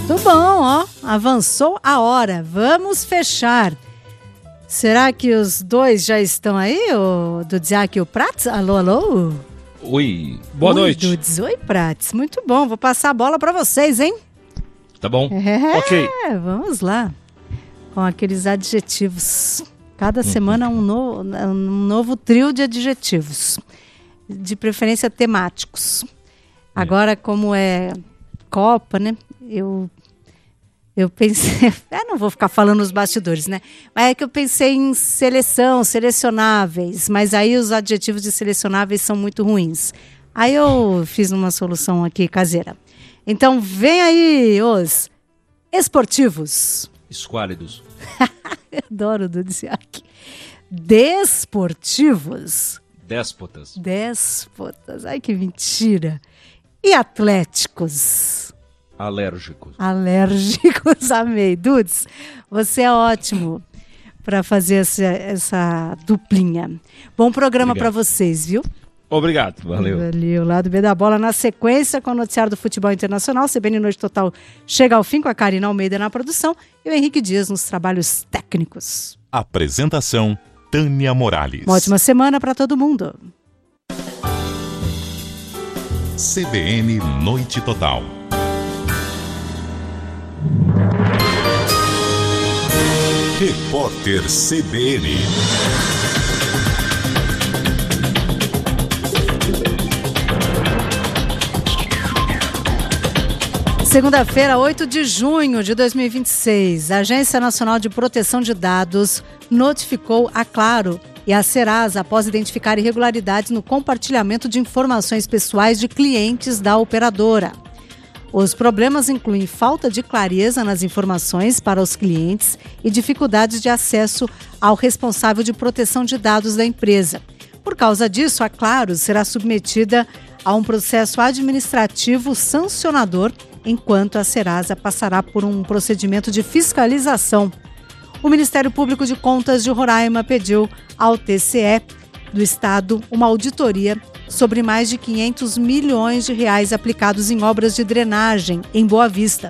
Muito bom, ó. Avançou a hora. Vamos fechar. Será que os dois já estão aí, o Dudziak e o Prats? Alô, alô? Oi, boa noite. Dudes, oi, Prats. Muito bom, vou passar a bola para vocês, hein? Tá bom? Ok. Vamos lá. Com aqueles adjetivos. Cada semana um novo trio de adjetivos. De preferência temáticos. Agora, como é Copa, né? Eu pensei... não vou ficar falando nos bastidores, né? Mas é que eu pensei em selecionáveis. Mas aí os adjetivos de selecionáveis são muito ruins. Aí eu fiz uma solução aqui caseira. Então, vem aí os esportivos. Esquálidos. Eu adoro o Dudziak. Desportivos. Déspotas. Ai, que mentira. E atléticos. Alérgicos, amei. Dudes, você é ótimo para fazer essa duplinha. Bom programa para vocês, viu? Obrigado, valeu. Lado B da bola na sequência com o noticiário do futebol internacional. CBN Noite Total chega ao fim com a Karina Almeida na produção e o Henrique Dias nos trabalhos técnicos. Apresentação, Tânia Morales. Uma ótima semana para todo mundo. CBN Noite Total. Repórter CBN. Segunda-feira, 8 de junho de 2026, a Agência Nacional de Proteção de Dados notificou a Claro e a Serasa após identificar irregularidades no compartilhamento de informações pessoais de clientes da operadora. Os problemas incluem falta de clareza nas informações para os clientes e dificuldades de acesso ao responsável de proteção de dados da empresa. Por causa disso, a Claro será submetida a um processo administrativo sancionador, enquanto a Serasa passará por um procedimento de fiscalização. O Ministério Público de Contas de Roraima pediu ao TCE do Estado uma auditoria sobre mais de R$ 500 milhões aplicados em obras de drenagem em Boa Vista.